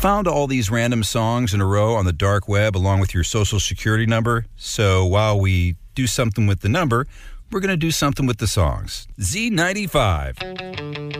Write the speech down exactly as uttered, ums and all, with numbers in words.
found all these random songs in a row on the dark web along with your social security number. So while we do something with the number, we're going to do something with the songs. Z ninety-five.